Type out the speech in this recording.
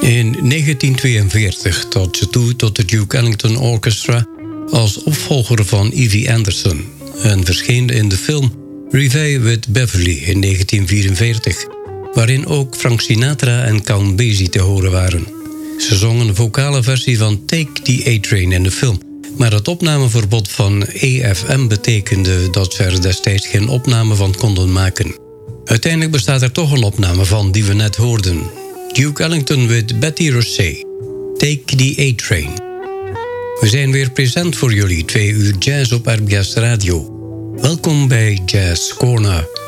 In 1942 trad ze toe tot de Duke Ellington Orchestra als opvolger van Ivy Anderson en verscheen in de film Reveille with Beverly in 1944, waarin ook Frank Sinatra en Count Basie te horen waren. Ze zongen een vocale versie van Take the A-Train in de film, maar het opnameverbod van EFM betekende dat ze er destijds geen opname van konden maken. Uiteindelijk bestaat er toch een opname van die we net hoorden. Duke Ellington with Betty Rosset, Take the A-Train. We zijn weer present voor jullie, 2 uur jazz op RBS Radio. Welkom bij Jazz Corner.